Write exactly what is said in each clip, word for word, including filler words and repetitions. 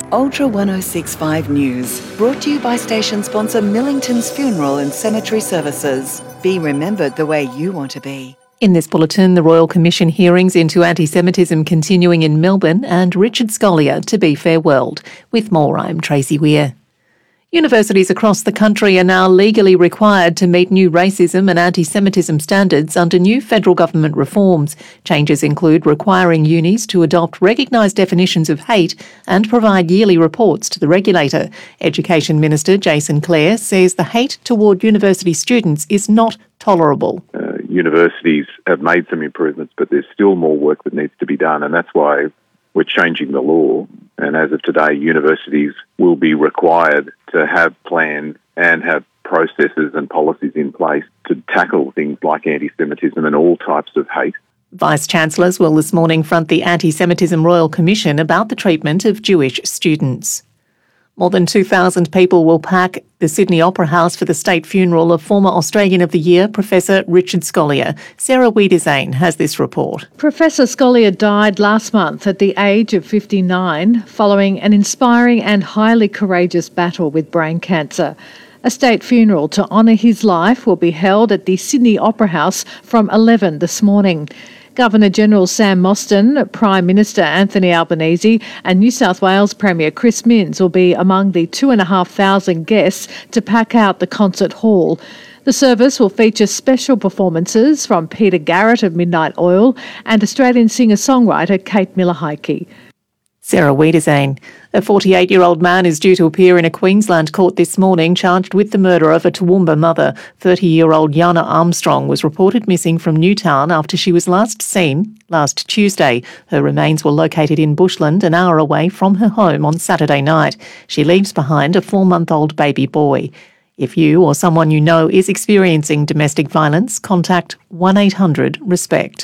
Ultra one oh six point five News, brought to you by station sponsor Millington's Funeral and Cemetery Services. Be remembered the way you want to be. In this bulletin, the Royal Commission hearings into anti-Semitism continuing in Melbourne and Richard Scolyer to be farewelled. With more, I'm Tracy Weir. Universities across the country are now legally required to meet new racism and anti-Semitism standards under new federal government reforms. Changes include requiring unis to adopt recognised definitions of hate and provide yearly reports to the regulator. Education Minister Jason Clare says the hate toward university students is not tolerable. Uh, universities have made some improvements, but there's still more work that needs to be done, and that's why we're changing the law. And as of today, universities will be required to have plans and have processes and policies in place to tackle things like anti-Semitism and all types of hate. Vice-Chancellors will this morning front the Anti-Semitism Royal Commission about the treatment of Jewish students. More than two thousand people will pack the Sydney Opera House for the state funeral of former Australian of the Year, Professor Richard Scolyer. Sarah Wiedezane has this report. Professor Scolyer died last month at the age of fifty-nine following an inspiring and highly courageous battle with brain cancer. A state funeral to honour his life will be held at the Sydney Opera House from eleven this morning. Governor-General Sam Mostyn, Prime Minister Anthony Albanese and New South Wales Premier Chris Minns will be among the two and a half thousand guests to pack out the concert hall. The service will feature special performances from Peter Garrett of Midnight Oil and Australian singer-songwriter Kate Miller-Heidke. Sarah Wiedezane. A forty-eight-year-old man is due to appear in a Queensland court this morning charged with the murder of a Toowoomba mother. thirty-year-old Yana Armstrong was reported missing from Newtown after she was last seen last Tuesday. Her remains were located in Bushland, an hour away from her home on Saturday night. She leaves behind a four-month-old baby boy. If you or someone you know is experiencing domestic violence, contact one eight hundred RESPECT.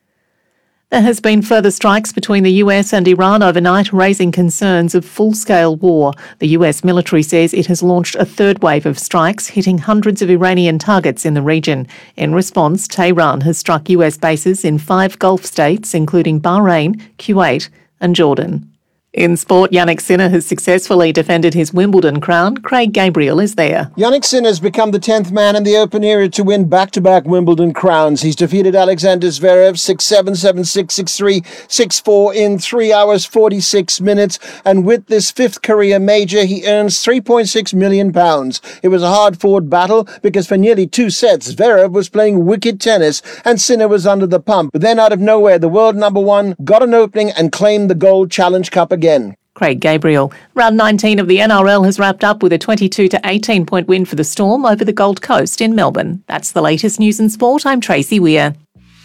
There has been further strikes between the U S and Iran overnight, raising concerns of full-scale war. The U S military says it has launched a third wave of strikes, hitting hundreds of Iranian targets in the region. In response, Tehran has struck U S bases in five Gulf states, including Bahrain, Kuwait and Jordan. In sport, Jannik Sinner has successfully defended his Wimbledon crown. Craig Gabriel is there. Jannik Sinner has become the tenth man in the Open era to win back-to-back Wimbledon crowns. He's defeated Alexander Zverev six seven, seven six, six three, six four in three hours, forty-six minutes. And with this fifth career major, he earns three point six million pounds. It was a hard-fought battle because for nearly two sets, Zverev was playing wicked tennis and Sinner was under the pump. But then out of nowhere, the world number one got an opening and claimed the Gold Challenge Cup again. Again. Craig Gabriel. Round nineteen of the N R L has wrapped up with a twenty-two to eighteen point win for the Storm over the Gold Coast in Melbourne. That's the latest news and sport. I'm Tracy Weir.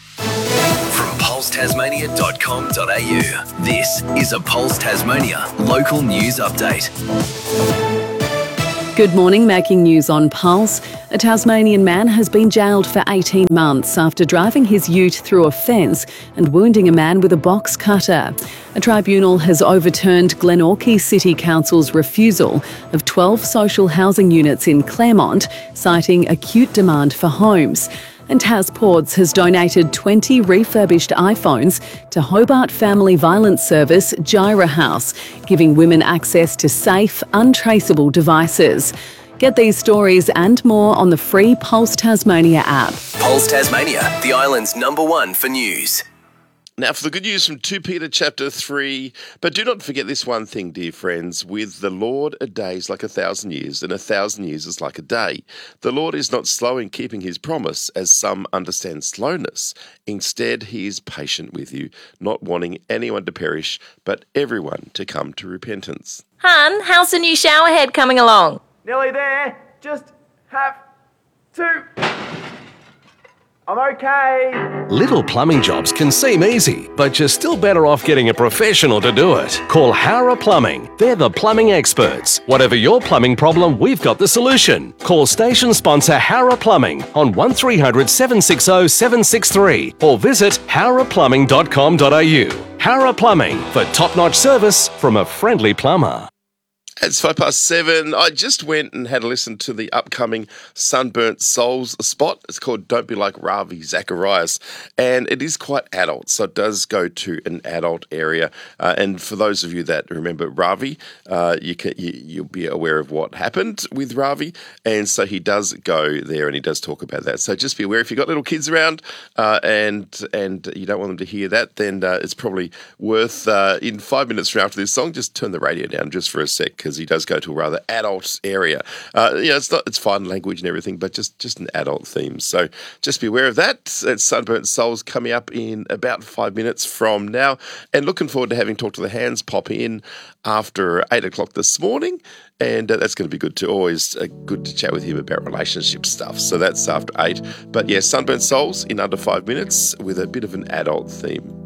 From pulse tasmania dot com dot a u, this is a Pulse Tasmania local news update. Good morning, making news on Pulse. A Tasmanian man has been jailed for eighteen months after driving his ute through a fence and wounding a man with a box cutter. A tribunal has overturned Glenorchy City Council's refusal of twelve social housing units in Claremont, citing acute demand for homes. And TasPorts has donated twenty refurbished iPhones to Hobart Family Violence Service Gyra House, giving women access to safe, untraceable devices. Get these stories and more on the free Pulse Tasmania app. Pulse Tasmania, the island's number one for news. Now for the good news from Second Peter chapter three. But do not forget this one thing, dear friends. With the Lord, a day is like a thousand years, and a thousand years is like a day. The Lord is not slow in keeping his promise, as some understand slowness. Instead, he is patient with you, not wanting anyone to perish, but everyone to come to repentance. Hun, how's the new shower head coming along? Nearly there. Just have to... I'm okay. Little plumbing jobs can seem easy, but you're still better off getting a professional to do it. Call Howrah Plumbing. They're the plumbing experts. Whatever your plumbing problem, we've got the solution. Call station sponsor Howrah Plumbing on one three hundred, seven six zero, seven six three or visit howrah plumbing dot com dot a u. Howrah Plumbing for top-notch service from a friendly plumber. It's five past seven. I just went and had a listen to the upcoming Sunburnt Souls spot. It's called Don't Be Like Ravi Zacharias, and it is quite adult, so it does go to an adult area. Uh, and for those of you that remember Ravi, uh, you can, you, you'll be aware of what happened with Ravi, and so he does go there and he does talk about that. So just be aware if you've got little kids around uh, and and you don't want them to hear that, then uh, it's probably worth, uh, in five minutes from after this song, just turn the radio down just for a sec, because he does go to a rather adult area. Uh, you know, it's not it's fine language and everything, but just, just an adult theme. So just be aware of that. It's Sunburnt Souls coming up in about five minutes from now. And looking forward to having Talk to the Hands pop in after eight o'clock this morning. And uh, that's going to be good too. Always uh, good to chat with him about relationship stuff. So that's after eight. But yeah, Sunburnt Souls in under five minutes with a bit of an adult theme.